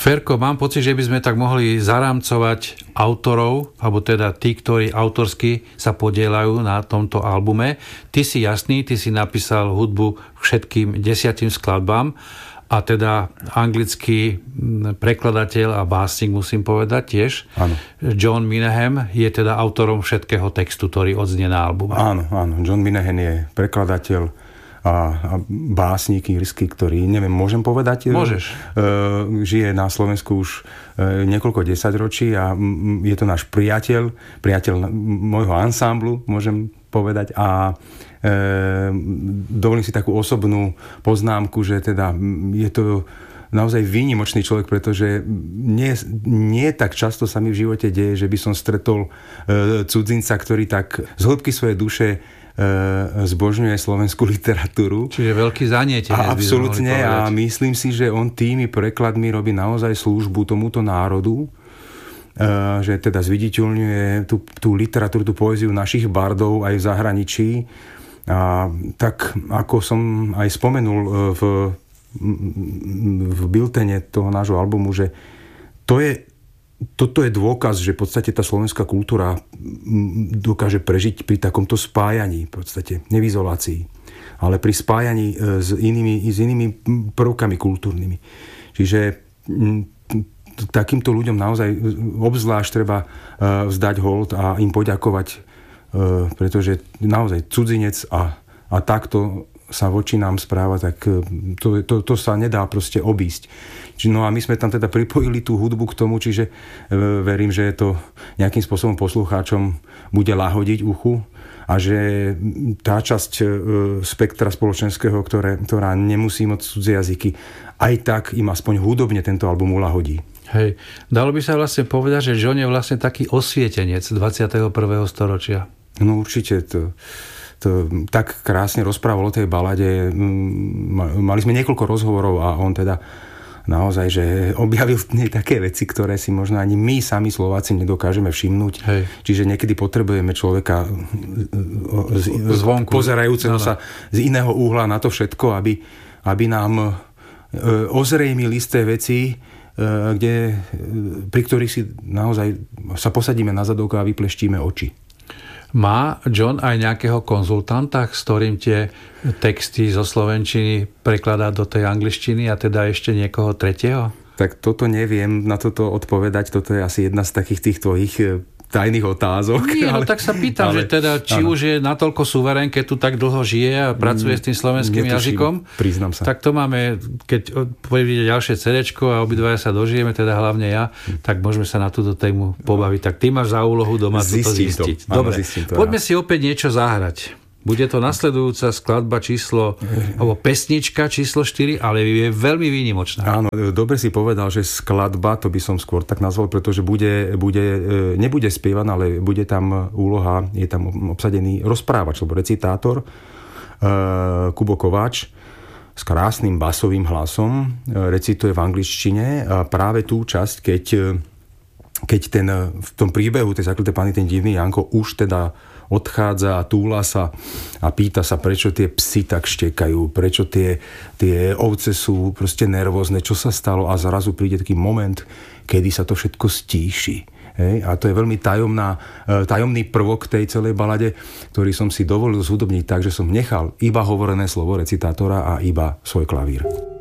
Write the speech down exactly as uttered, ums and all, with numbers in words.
Ferko, mám pocit, že by sme tak mohli zarámcovať autorov, alebo teda tí, ktorí autorsky sa podieľajú na tomto albume. Ty si jasný, ty si napísal hudbu všetkým desiatim skladbám a teda anglický prekladateľ a básnik, musím povedať tiež. Áno. John Minahan je teda autorom všetkého textu, ktorý odznie na albume. Áno, áno. John Minahan je prekladateľ a, a básnik írsky, ktorý, neviem, môžem povedať? Môžeš. Žije na Slovensku už niekoľko desaťročí a je to náš priateľ, priateľ môjho ansámblu, môžem povedať. A e, dovolím si takú osobnú poznámku, že teda je to naozaj výnimočný človek, pretože nie, nie tak často sa mi v živote deje, že by som stretol e, cudzinca, ktorý tak z hĺbky svojej duše zbožňuje slovenskú literatúru. Čiže veľký zanietenec. Absolútne a myslím si, že on tými prekladmi robí naozaj službu tomuto národu, že teda zviditeľňuje tú, tú literatúru, tú poéziu našich bardov aj v zahraničí. A tak ako som aj spomenul v, v biltene toho nášho albumu, že to je toto je dôkaz, že v podstate tá slovenská kultúra dokáže prežiť pri takomto spájaní, v podstate ne v izolácii, ale pri spájaní s inými, s inými prvkami kultúrnymi. Čiže takýmto ľuďom naozaj obzvlášť treba vzdať hold a im poďakovať, pretože naozaj cudzinec a, a takto sa voči nám správa, tak to, to, to sa nedá proste obísť. No a my sme tam teda pripojili tú hudbu k tomu, čiže verím, že to nejakým spôsobom poslucháčom bude lahodiť uchu a že tá časť spektra spoločenského, ktoré, ktorá nemusí moc cudzie jazyky, aj tak im aspoň hudobne tento album ulahodí. Hej, dalo by sa vlastne povedať, že John je vlastne taký osvietenec dvadsiateho prvého storočia. No určite to... To tak krásne rozprával o tej balade. Mali sme niekoľko rozhovorov a on teda naozaj, že objavil v nej také veci, ktoré si možno ani my sami Slováci nedokážeme všimnúť. Hej. Čiže niekedy potrebujeme človeka z, zvonku, pozerajúceho no, no. sa z iného úhla na to všetko, aby, aby nám ozrejmil isté veci, kde, pri ktorých si naozaj sa posadíme na zadok a vypleštíme oči. Má John aj nejakého konzultanta, s ktorým tie texty zo slovenčiny prekladá do tej angličtiny a teda ešte niekoho tretieho? Tak toto neviem na toto odpovedať. Toto je asi jedna z takých tých tvojich tajných otázok. Nie, ale, no tak sa pýtam, ale, že teda, či áno. už je natoľko suverén, keď tu tak dlho žije a pracuje mm, s tým slovenským netuším, jazykom. Priznám sa. Tak to máme, keď pôjde ďalšie cédečko a obidvaja sa dožijeme, teda hlavne ja, mm. tak môžeme sa na túto tému pobaviť. Tak ty máš za úlohu doma toto zistiť. To. Dobre, áno, to, poďme ja. si opäť niečo zahrať. Bude to nasledujúca skladba číslo, alebo pesnička číslo štyri, ale je veľmi výnimočná. Áno, dobre si povedal, že skladba, to by som skôr tak nazval, pretože bude, bude, nebude spievaná, ale bude tam úloha, je tam obsadený rozprávač, alebo recitátor, Kubo Kováč, s krásnym basovým hlasom, recituje v angličtine a práve tú časť, keď, keď ten, v tom príbehu tej Zakľuté Panny ten divný Janko už teda odchádza a túla sa a pýta sa, prečo tie psy tak štekajú, prečo tie, tie ovce sú proste nervózne, čo sa stalo a zrazu príde taký moment, kedy sa to všetko stíši. Hej? A to je veľmi tajomná, tajomný prvok tej celej balade, ktorý som si dovolil zhudobniť tak, že som nechal iba hovorené slovo recitátora a iba svoj klavír.